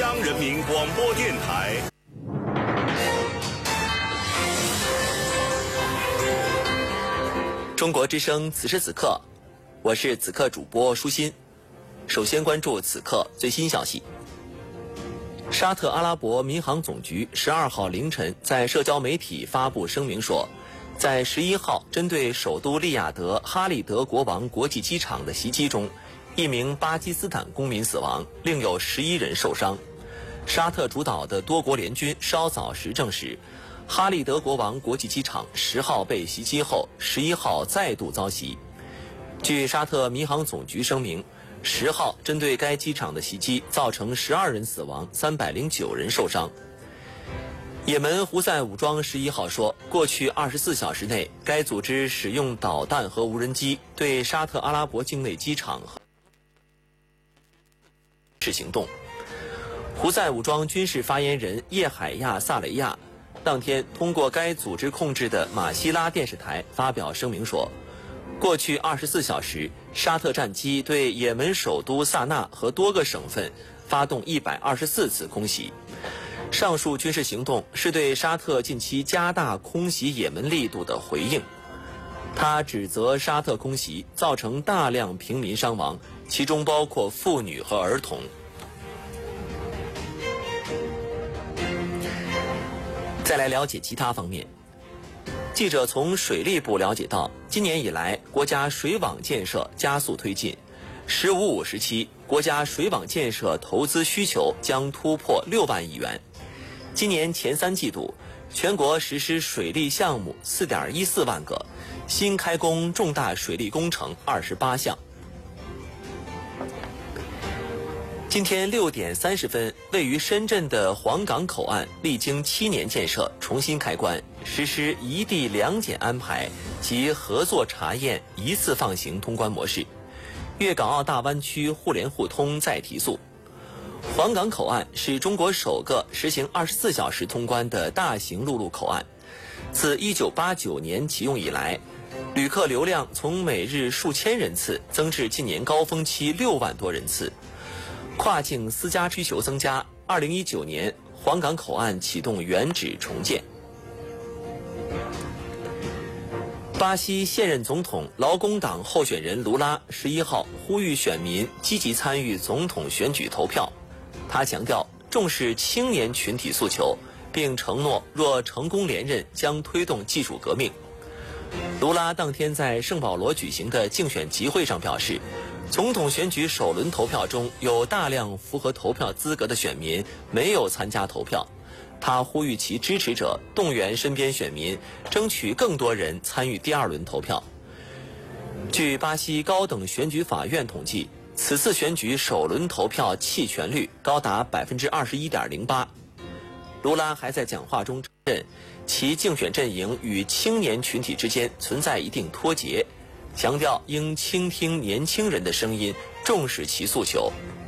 央人民广播电台。 中国之声此时此刻，我是此刻主播舒心。首先关注此刻最新消息。沙特阿拉伯民航总局12号凌晨在社交媒体发布声明说，在11号针对首都利雅得哈利德国王国际机场的袭击中，1名巴基斯坦公民死亡，另有11人受伤。沙特主导的多国联军稍早时证实，哈利德国王国际机场10号被袭击后，11号再度遭袭。据沙特民航总局声明，10号针对该机场的袭击造成12人死亡，309人受伤。也门胡塞武装11号说，过去24小时内，该组织使用导弹和无人机对沙特阿拉伯境内机场行动。胡塞武装军事发言人叶海亚·萨雷亚当天通过该组织控制的马希拉电视台发表声明说，过去24小时，沙特战机对也门首都萨那和多个省份发动124次空袭。上述军事行动是对沙特近期加大空袭也门力度的回应。他指责沙特空袭造成大量平民伤亡，其中包括妇女和儿童。再来了解其他方面。记者从水利部了解到，今年以来，国家水网建设加速推进，“15-5”时期，国家水网建设投资需求将突破6万亿元。今年前3季度，全国实施水利项目4.14万个，新开工重大水利工程28项。今天6点30分，位于深圳的黄岗口岸历经7年建设，重新开关，实施一地两检安排及合作查验一次放行通关模式，粤港澳大湾区互联互通再提速。黄岗口岸是中国首个实行24小时通关的大型陆路口岸。自1989年启用以来，旅客流量从每日数千人次增至今年高峰期6万多人次。跨境私家需求增加，2019年黄岗口岸启动原址重建。巴西现任总统劳工党候选人卢拉11号呼吁选民积极参与总统选举投票。他强调重视青年群体诉求，并承诺若成功连任将推动技术革命。卢拉当天在圣保罗举行的竞选集会上表示，总统选举首轮投票中有大量符合投票资格的选民没有参加投票。他呼吁其支持者动员身边选民，争取更多人参与第2轮投票。据巴西高等选举法院统计，此次选举首轮投票弃权率高达21.08%。卢拉还在讲话中承认，其竞选阵营与青年群体之间存在一定脱节，强调应倾听年轻人的声音，重视其诉求。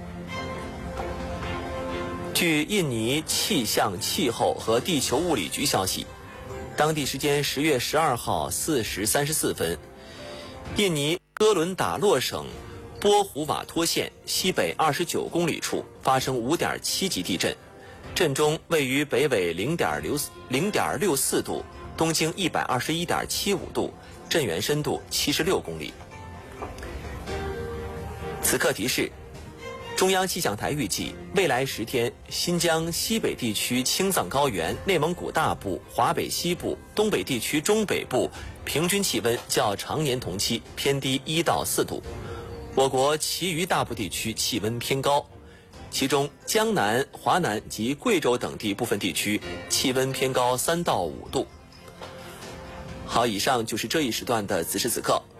据印尼气象、气候和地球物理局消息，当地时间10月12号4时34分，印尼哥伦达洛省波胡瓦托县西北29公里处发生5.7级地震，震中位于北纬0.64度，东经121.75度，震源深度76公里。此刻提示，中央气象台预计未来10天，新疆西北地区青藏高原、内蒙古大部、华北西部、东北地区中北部平均气温较常年同期偏低1到4度。我国其余大部地区气温偏高，其中江南、华南及贵州等地部分地区气温偏高3到5度。好，以上就是这一时段的此时此刻。